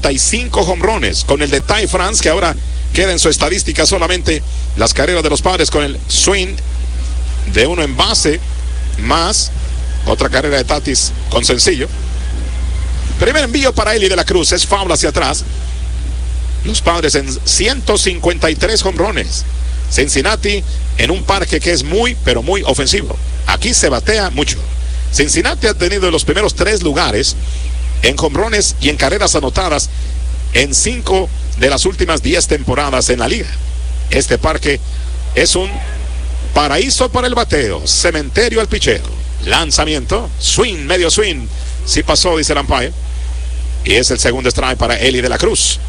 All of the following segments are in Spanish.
45 jonrones, con el de Ty France, que ahora queda en su estadística solamente las carreras de los Padres con el swing de uno en base, más otra carrera de Tatis con sencillo. Primer envío para Eli de la Cruz, es foul hacia atrás. Los Padres en 153 jonrones. Cincinnati en un parque que es muy, pero muy ofensivo. Aquí se batea mucho. Cincinnati ha tenido los primeros 3 lugares en jonrones y en carreras anotadas en 5 de las últimas 10 temporadas en la liga. Este parque es un paraíso para el bateo, cementerio al picheo. Lanzamiento, swing, medio swing. Sí pasó, dice el umpire. Y es el segundo strike para Eli de la Cruz.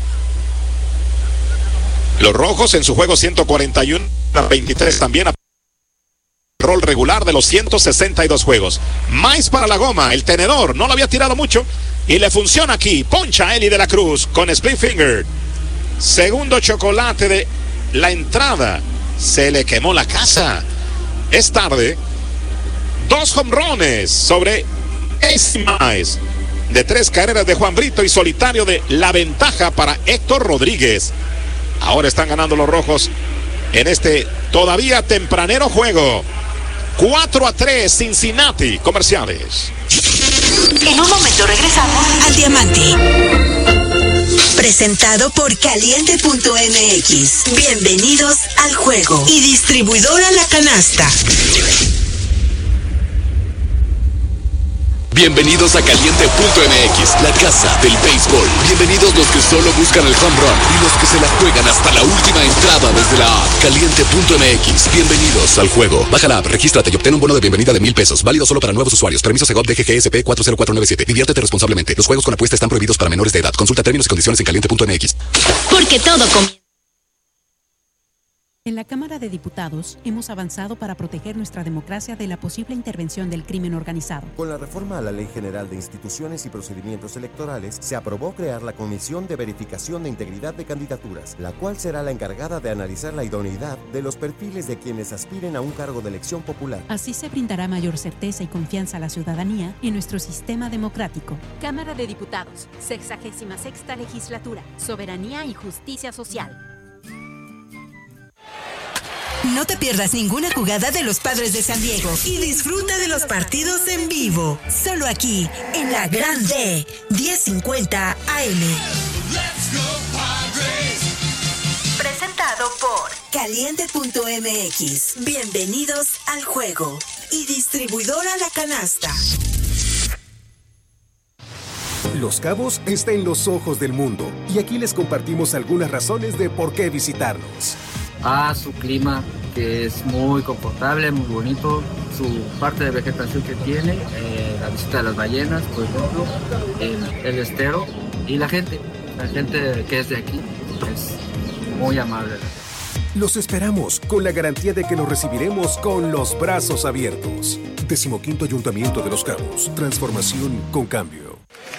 Los Rojos en su juego 141-23 también a rol regular de los 162 juegos. Mais para la goma, el tenedor, no lo había tirado mucho y le funciona aquí. Poncha a Eli de la Cruz con split finger. Segundo chocolate de la entrada. Se le quemó la casa. Es tarde. 2 jonrones sobre Casey Mize. De 3 carreras de Juan Brito y solitario de la ventaja para Héctor Rodríguez. Ahora están ganando los Rojos en este todavía tempranero juego. 4-3 Cincinnati. Comerciales. En un momento regresamos al Diamante. Presentado por Caliente.mx. Bienvenidos al juego. Y distribuidora La Canasta. Bienvenidos a Caliente.mx, la casa del béisbol. Bienvenidos los que solo buscan el home run y los que se la juegan hasta la última entrada desde la app. Caliente.mx, bienvenidos al juego. Baja la app, regístrate y obtén un bono de bienvenida de $1,000. Válido solo para nuevos usuarios. Permiso Segov DGGSP 40497. Diviértete responsablemente. Los juegos con apuesta están prohibidos para menores de edad. Consulta términos y condiciones en Caliente.mx. Porque todo comienza. En la Cámara de Diputados hemos avanzado para proteger nuestra democracia de la posible intervención del crimen organizado. Con la reforma a la Ley General de Instituciones y Procedimientos Electorales, se aprobó crear la Comisión de Verificación de Integridad de Candidaturas, la cual será la encargada de analizar la idoneidad de los perfiles de quienes aspiren a un cargo de elección popular. Así se brindará mayor certeza y confianza a la ciudadanía en nuestro sistema democrático. Cámara de Diputados, 66ª Legislatura, Soberanía y Justicia Social. No te pierdas ninguna jugada de los Padres de San Diego y disfruta de los partidos en vivo. Solo aquí, en la Grande, 1050 AM. Presentado por Caliente.mx. Bienvenidos al juego. Y distribuidora La Canasta. Los Cabos está en los ojos del mundo y aquí les compartimos algunas razones de por qué visitarnos. Su clima, que es muy confortable, muy bonito, su parte de vegetación que tiene, la visita de las ballenas, por ejemplo, el estero y la gente que es de aquí es muy amable. Los esperamos con la garantía de que los recibiremos con los brazos abiertos. 15º Ayuntamiento de Los Cabos. Transformación con cambio.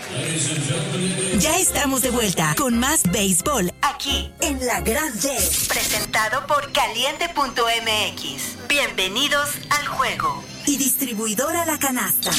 Ya estamos de vuelta con más béisbol aquí en La Grande. Presentado por Caliente.mx. Bienvenidos al juego. Y distribuidora La Canasta.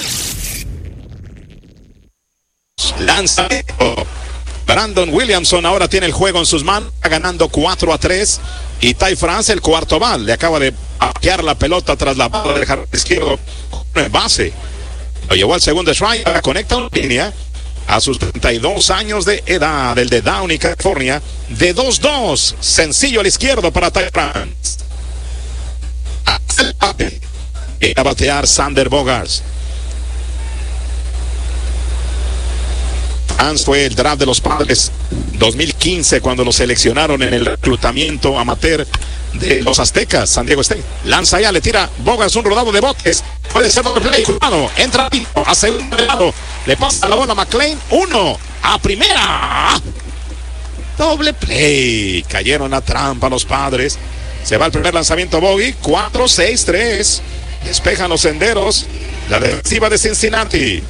Lanzamiento. Brandon Williamson ahora tiene el juego en sus manos, ganando 4-3. Y Ty France, el cuarto bal, le acaba de patear la pelota tras la bola del jardín izquierdo en base. Lo llevó al segundo strike, ahora conecta una línea a sus 32 años de edad, el de Downey, California, de 2-2, sencillo al izquierdo para Ty France. A batear Sander Bogaerts. France fue el draft de los Padres 2015 cuando lo seleccionaron en el reclutamiento amateur de los Aztecas, San Diego State. Lanza ya, le tira Bogaerts un rodado de botes. Puede ser doble play, Curvado. Entra a segundo lado. Le pasa la bola a McLean. 1 a primera. Doble play. Cayeron a trampa los Padres. Se va el primer lanzamiento Bogey. 4-6-3. Despejan los senderos. La defensiva de Cincinnati.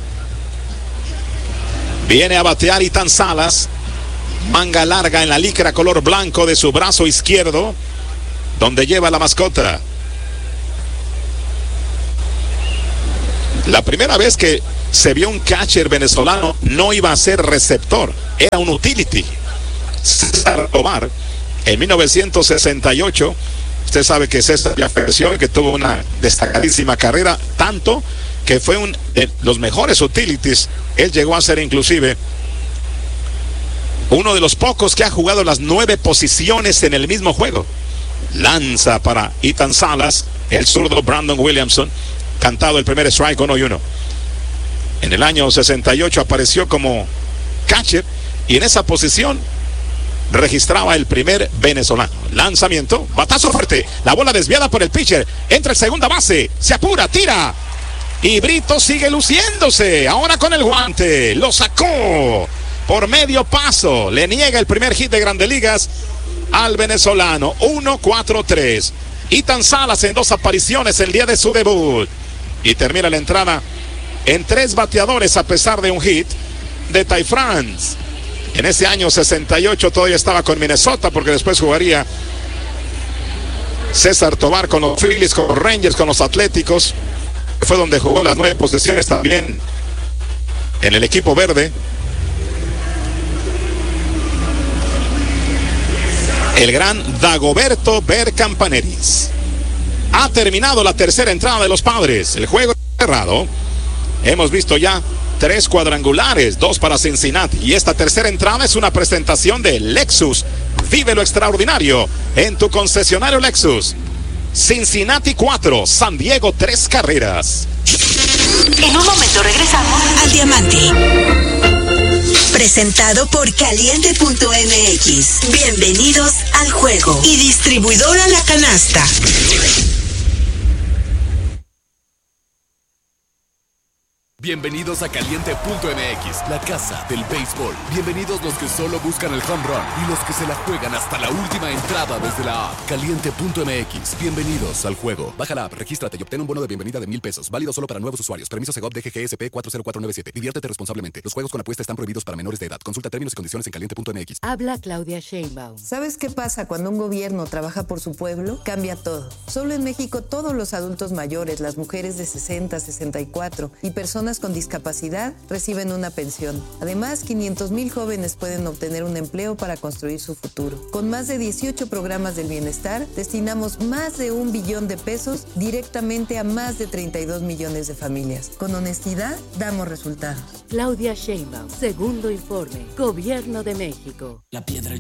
Viene a batear Ethan Salas. Manga larga en la licra color blanco de su brazo izquierdo, donde lleva la mascota. La primera vez que se vio un catcher venezolano, no iba a ser receptor, era un utility. César Tovar, en 1968, usted sabe que César ya falleció y que tuvo una destacadísima carrera, tanto que fue uno de los mejores utilities. Él llegó a ser inclusive uno de los pocos que ha jugado las 9 posiciones en el mismo juego. Lanza para Ethan Salas, el zurdo Brandon Williamson, cantado el primer strike, 1-1. En el año 68 apareció como catcher y en esa posición registraba el primer venezolano. Lanzamiento, batazo fuerte, la bola desviada por el pitcher, entra el segunda base, se apura, tira y Brito sigue luciéndose, ahora con el guante, lo sacó por medio paso, le niega el primer hit de Grandes Ligas al venezolano. 1-4-3. Ethan Salas en 2 apariciones el día de su debut y termina la entrada en 3 bateadores a pesar de un hit de Ty France. En ese año 68 todavía estaba con Minnesota, porque después jugaría César Tovar con los Phillies, con los Rangers, con los Atléticos. Fue donde jugó las 9 posesiones también en el equipo verde. El gran Dagoberto Bercampaneris. Ha terminado la tercera entrada de los Padres. El juego cerrado. Hemos visto ya 3 cuadrangulares, 2 para Cincinnati. Y esta tercera entrada es una presentación de Lexus. Vive lo extraordinario en tu concesionario Lexus. Cincinnati 4, San Diego 3 carreras. En un momento regresamos al Diamante. Presentado por Caliente.mx. Bienvenidos al juego. Y distribuidora La Canasta. Bienvenidos a Caliente.mx, la casa del béisbol. Bienvenidos los que solo buscan el home run y los que se la juegan hasta la última entrada desde la app. Caliente.mx, bienvenidos al juego. Baja la app, regístrate y obtén un bono de bienvenida de $1,000. Válido solo para nuevos usuarios. Permiso Segov DGGSP 40497. Diviértete responsablemente. Los juegos con apuesta están prohibidos para menores de edad. Consulta términos y condiciones en Caliente.mx. Habla Claudia Sheinbaum. ¿Sabes qué pasa cuando un gobierno trabaja por su pueblo? Cambia todo. Solo en México todos los adultos mayores, las mujeres de 60, 64 y personas con discapacidad reciben una pensión. Además, 500,000 jóvenes pueden obtener un empleo para construir su futuro. Con más de 18 programas del bienestar, destinamos más de $1 billón directamente a más de 32 millones de familias. Con honestidad, damos resultados. Claudia Sheinbaum, segundo informe, Gobierno de México. La piedra